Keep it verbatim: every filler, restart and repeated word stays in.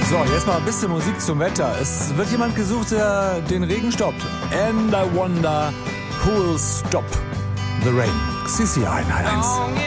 So, jetzt mal ein bisschen Musik zum Wetter. Es wird jemand gesucht, der den Regen stoppt. And I wonder who will stop the rain. C C eins eins eins.